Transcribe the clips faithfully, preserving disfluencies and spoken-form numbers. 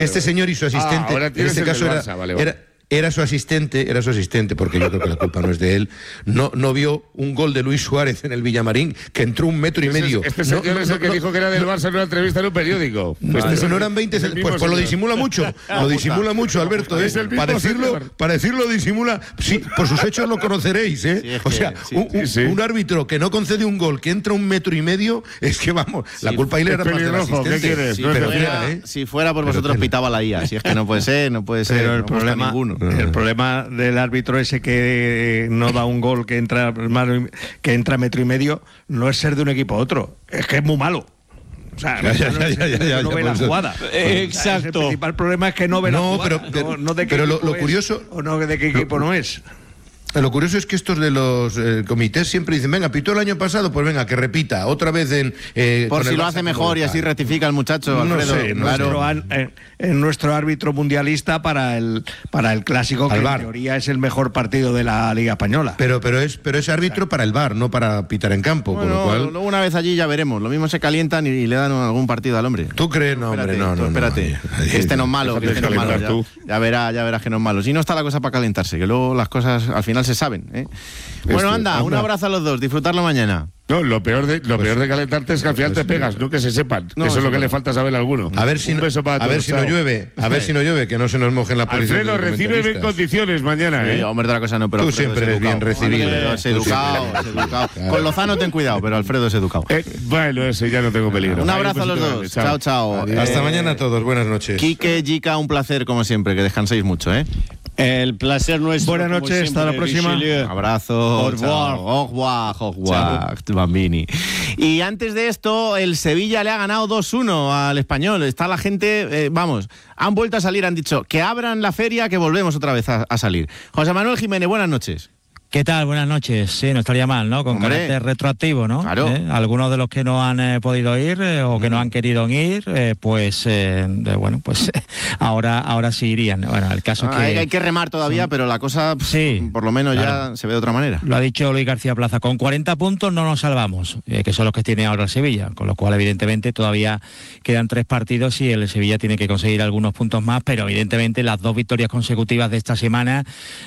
Este señor y su asistente, ah, ahora en este caso era, Barça, vale, vale. era, era su asistente, era su asistente, porque yo creo que la culpa no es de él, no, no vio un gol de Luis Suárez en el Villamarín, que entró un metro y Este medio. Este señor no, es el no, que no, dijo que era del Barça en una entrevista en un periódico. Pues Vale. si no eran veinte, pues, pues lo disimula mucho, lo disimula mucho, Alberto, ¿eh? Para decirlo, para decirlo disimula, sí, por sus hechos lo conoceréis, ¿eh? Sí, es o que, sea, sí, un, un, sí. un árbitro que no concede un gol, que entra un metro y medio, es que vamos, Sí, la culpa ahí le es era más del peligroso, ¿qué asistente. quieres? Si, No, pero fuera, tela, ¿eh? si fuera por Pero vosotros tela. pitaba la I A. Si es que no puede ser, no puede ser. Pero el no gusta problema, ninguno. el problema del árbitro ese que no da un gol que entra que entra metro y medio no es ser de un equipo a otro, es que es muy malo. O sea, Ya, ya, no, es ya, ya, que ya, no ya, ve por la eso. jugada. Eh, O sea, exacto. El principal problema es que no ve No, la jugada. pero- pero- no, no de qué pero lo- equipo lo es, curioso- o no de qué equipo no es. Lo curioso es que estos de los eh, comités siempre dicen, venga, pitó el año pasado, pues venga, que repita, otra vez en... Eh, Por con si el lo Barça hace con mejor y tal. así rectifica el muchacho, No Alfredo. sé, no claro. Nuestro, an- eh, eh, nuestro árbitro mundialista para el para el clásico, que Al en V A R. teoría es el mejor partido de la Liga Española. Pero, pero, es, pero es árbitro para el V A R, no para pitar en campo, con lo Bueno, cual... luego una vez allí ya veremos. Lo mismo se calientan y le dan algún partido al hombre. ¿Tú crees? No, hombre, Espérate, no, tú no. espérate. no, ahí- ahí- este no es malo, que déjate este no es malo. calentar Ya, tú. ya verás, ya verás que no es malo. Si no está la cosa para calentarse, que luego las cosas al final se saben, ¿eh? Bueno, Esto, anda, un anda. abrazo a los dos. Disfrutarlo mañana. No, lo peor de lo peor de calentarte es que al final te pegas, no que se sepan. No, Eso es eso lo que no. le falta saber a alguno. A ver si, Un no, beso para a ver todos, si no chao. llueve, a ver si no llueve, que no se nos mojen la policía. Alfredo, recíbeme en condiciones mañana, Eh, ¿eh? hombre, de la cosa no, pero Tú Alfredo siempre es eres bien educado. recibible. Alfredo es Tú educado, siempre. es educado. Con Lozano ten cuidado, pero Alfredo es educado. Eh, bueno, ese ya no tengo peligro. Un Ay, abrazo a los besito dos. grande, Chao, chao. Adiós. Hasta Eh, mañana a todos, buenas noches. Quique, Jica, un placer como siempre, que descanséis mucho, ¿eh? El placer nuestro. Buenas como noches, hasta la siempre, próxima. Richelieu. Abrazo. Au revoir. chao. Au revoir, au revoir, Bambini. Y antes de esto, el Sevilla le ha ganado dos uno al Español. Está la gente, eh, vamos, han vuelto a salir, han dicho que abran la feria, que volvemos otra vez a, a salir. José Manuel Jiménez, buenas noches. ¿Qué tal? Buenas noches. Sí, no estaría mal, ¿no? Con Hombre. carácter retroactivo, ¿no? Claro. ¿Eh? Algunos de los que no han eh, podido ir eh, o que no han querido ir, eh, pues, eh, de- bueno, pues ahora, ahora sí irían. Bueno, el caso Ah, es que... hay, hay que remar todavía, pero la cosa, pff, Sí, por lo menos claro. ya se ve de otra manera. Lo ha dicho Luis García Plaza, con cuarenta puntos no nos salvamos, eh, que son los que tiene ahora el Sevilla, con lo cual evidentemente todavía quedan tres partidos y el Sevilla tiene que conseguir algunos puntos más, pero evidentemente las dos victorias consecutivas de esta semana,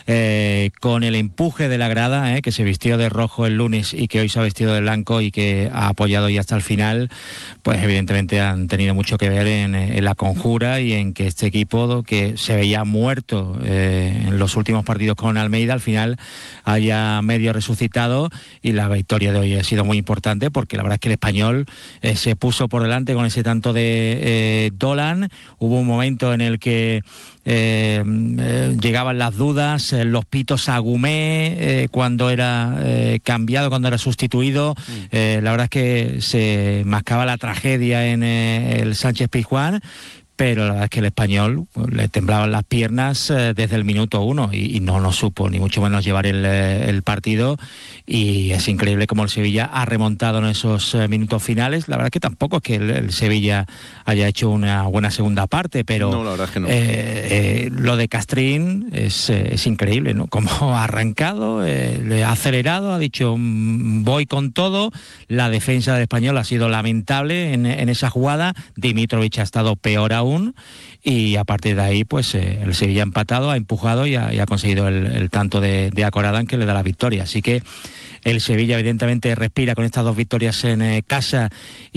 eh, con el empuje de la grada, eh, que se vistió de rojo el lunes y que hoy se ha vestido de blanco y que ha apoyado ya hasta el final, pues evidentemente han tenido mucho que ver en, en la conjura y en que este equipo que se veía muerto eh, en los últimos partidos con Almeida, al final haya medio resucitado, y la victoria de hoy ha sido muy importante porque la verdad es que el Español eh, se puso por delante con ese tanto de eh, Dolan. Hubo un momento en el que Eh, eh, llegaban las dudas, eh, los pitos a Gumé eh, cuando era eh, cambiado, cuando era sustituido. Eh, la verdad es que se mascaba la tragedia en eh, el Sánchez Pizjuán, pero la verdad es que el Español pues, le temblaban las piernas eh, desde el minuto uno y, y no nos supo ni mucho menos llevar el, eh, el partido, y es increíble cómo el Sevilla ha remontado en esos eh, minutos finales. La verdad es que tampoco es que el, el Sevilla haya hecho una buena segunda parte, pero No, la verdad es que no. eh, eh, lo de Castrín es, eh, es increíble, ¿no? Cómo ha arrancado, eh, le ha acelerado, ha dicho mm, voy con todo. La defensa del Español ha sido lamentable en, en esa jugada. Dimitrovic ha estado peor aún, y a partir de ahí pues eh, el Sevilla ha empatado, ha empujado y ha, y ha conseguido el, el tanto de, de Akoradan que le da la victoria. Así que el Sevilla evidentemente respira con estas dos victorias en eh, casa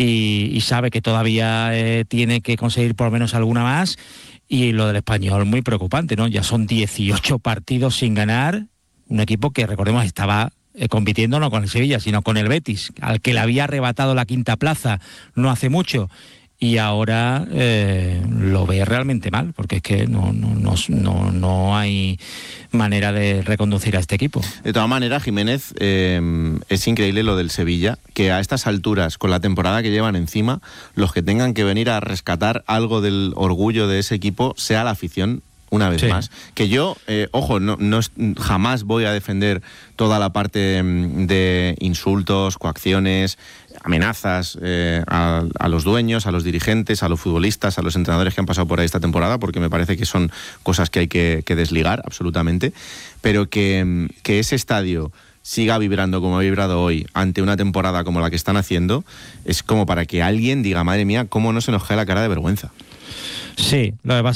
y, y sabe que todavía eh, tiene que conseguir por lo menos alguna más. Y lo del Español muy preocupante, ¿no? Ya son dieciocho partidos sin ganar, un equipo que, recordemos, estaba eh, compitiendo no con el Sevilla, sino con el Betis, al que le había arrebatado la quinta plaza no hace mucho. Y ahora eh, lo ve realmente mal, porque es que no, no, no, no, no hay manera de reconducir a este equipo. De todas maneras, Jiménez, eh, es increíble lo del Sevilla, que a estas alturas, con la temporada que llevan encima, los que tengan que venir a rescatar algo del orgullo de ese equipo sea la afición. Una vez Sí. más. Que yo, eh, ojo, no, no es- jamás voy a defender toda la parte mm, de insultos, coacciones, amenazas eh, a, a los dueños, a los dirigentes, a los futbolistas, a los entrenadores que han pasado por ahí esta temporada, porque me parece que son cosas que hay que, que desligar absolutamente, pero que, mm, que ese estadio siga vibrando como ha vibrado hoy ante una temporada como la que están haciendo, es como para que alguien diga, madre mía, cómo no se nos cae la cara de vergüenza. Sí, lo que pasa